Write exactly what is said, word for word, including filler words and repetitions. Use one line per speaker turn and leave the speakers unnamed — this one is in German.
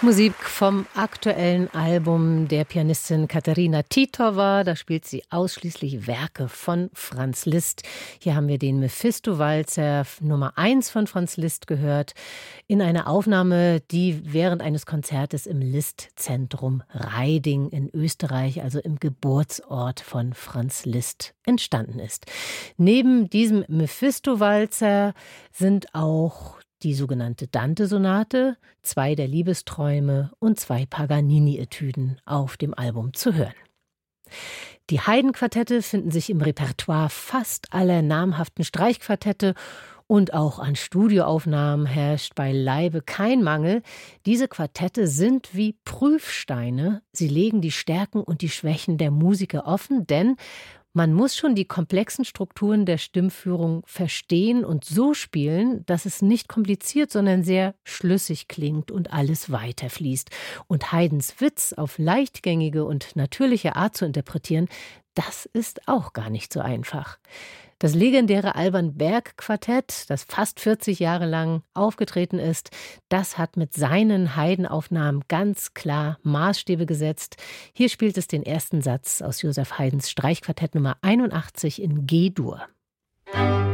Musik vom aktuellen Album der Pianistin Kateryna Titova. Da spielt sie ausschließlich Werke von Franz Liszt. Hier haben wir den Mephisto-Walzer Nummer eins von Franz Liszt gehört, in einer Aufnahme, die während eines Konzertes im Liszt-Zentrum Raiding in Österreich, also im Geburtsort von Franz Liszt, entstanden ist. Neben diesem Mephisto-Walzer sind auch die sogenannte Dante-Sonate, zwei der Liebesträume und zwei Paganini-Etüden auf dem Album zu hören. Die Haydn-Quartette finden sich im Repertoire fast aller namhaften Streichquartette und auch an Studioaufnahmen herrscht beileibe kein Mangel. Diese Quartette sind wie Prüfsteine. Sie legen die Stärken und die Schwächen der Musiker offen, denn man muss schon die komplexen Strukturen der Stimmführung verstehen und so spielen, dass es nicht kompliziert, sondern sehr schlüssig klingt und alles weiterfließt. Und Haydns Witz auf leichtgängige und natürliche Art zu interpretieren, das ist auch gar nicht so einfach. Das legendäre Alban Berg Quartett, das fast vierzig Jahre lang aufgetreten ist, das hat mit seinen Haydn-Aufnahmen ganz klar Maßstäbe gesetzt. Hier spielt es den ersten Satz aus Joseph Haydns Streichquartett Nummer einundachtzig in G-Dur.